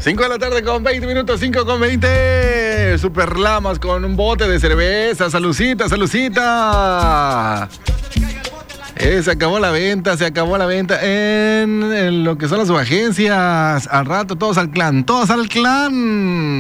5 de la tarde con 20 minutos, 5 con 20. Super Lamas con un bote de cerveza. Salucita, salucita. Se acabó la venta en lo que son las subagencias. Al rato todos al clan, todos al clan.